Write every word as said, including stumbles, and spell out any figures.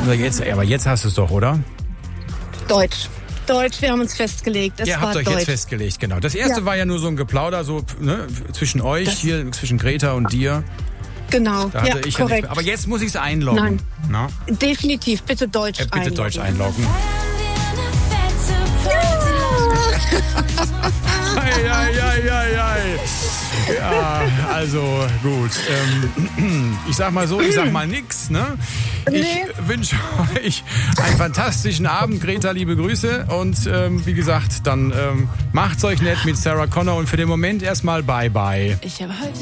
Aber jetzt, aber jetzt hast du es doch, oder? Deutsch. Deutsch, wir haben uns festgelegt. Es Ihr war habt euch Deutsch. jetzt festgelegt, genau. Das erste Ja. war ja nur so ein Geplauder so ne, zwischen euch, Das- hier zwischen Greta und dir. Genau, Da hatte ja, ich ja korrekt. nicht, aber jetzt muss ich es einloggen. Nein. Na? Definitiv, bitte Deutsch Äh, bitte einloggen. Deutsch einloggen. Ei, ei, ei, ei, ei. Ja, also gut. Ähm, ich sag mal so, ich sag mal nix. Ne? Ich Nee. wünsche euch einen fantastischen Abend. Greta, liebe Grüße. Und ähm, wie gesagt, dann ähm, macht's euch nett mit Sarah Connor. Und für den Moment erstmal bye bye. Ich habe heute